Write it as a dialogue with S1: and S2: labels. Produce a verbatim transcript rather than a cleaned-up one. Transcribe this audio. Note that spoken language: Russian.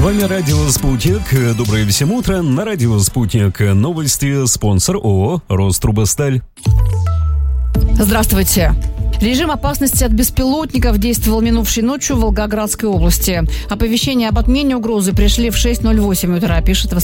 S1: вами радио «Спутник». Доброе всем утро. На радио «Спутник» новости. Спонсор ООО «Рострубосталь».
S2: Здравствуйте. Режим опасности от беспилотников действовал минувшей ночью в Волгоградской области. Оповещения об отмене угрозы пришли в шесть ноль восемь утра, пишет